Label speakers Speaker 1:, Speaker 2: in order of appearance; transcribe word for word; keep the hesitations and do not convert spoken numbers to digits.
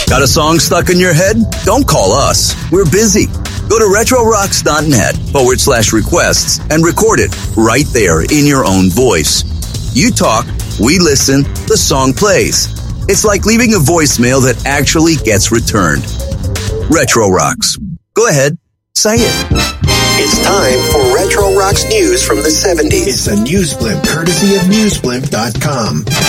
Speaker 1: Got a song stuck in your head? Don't call us. We're busy. Go to retrorocks.net forward slash requests and record it right there in your own voice. You talk, we listen, the song plays. It's like leaving a voicemail that actually gets returned. Retro Rocks. Go ahead, say it.
Speaker 2: It's time for Retro Rocks news from the seventies.
Speaker 3: It's a news blimp courtesy of news blimp dot com.